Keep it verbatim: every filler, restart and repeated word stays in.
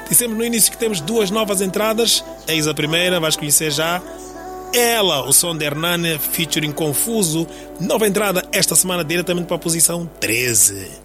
Dissemos no início que temos duas novas entradas. Eis a primeira, vais conhecer já. Ela, o som de Hernani featuring Confuso. Nova entrada esta semana diretamente para a posição treze.